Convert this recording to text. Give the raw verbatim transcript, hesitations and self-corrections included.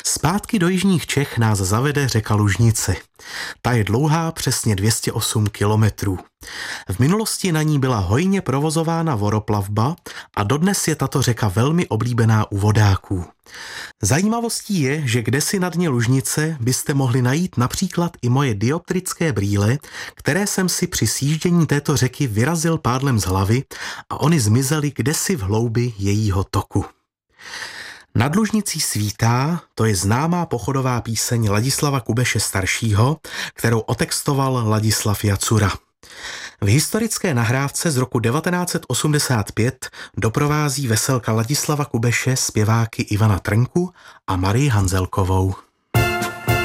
Zpátky do jižních Čech nás zavede řeka Lužnice. Ta je dlouhá přesně dvě stě osm kilometrů. V minulosti na ní byla hojně provozována vodoplavba a dodnes je tato řeka velmi oblíbená u vodáků. Zajímavostí je, že kdesi na dně Lužnice byste mohli najít například i moje dioptrické brýle, které jsem si při sjíždění této řeky vyrazil pádlem z hlavy a ony zmizely kdesi v hloubi jejího toku. Nad Lužnicí svítá, to je známá pochodová píseň Ladislava Kubeše staršího, kterou otextoval Ladislav Jacura. V historické nahrávce z roku devatenáct set osmdesát pět doprovází veselka Ladislava Kubeše zpěváky Ivana Trnku a Marii Hanzelkovou.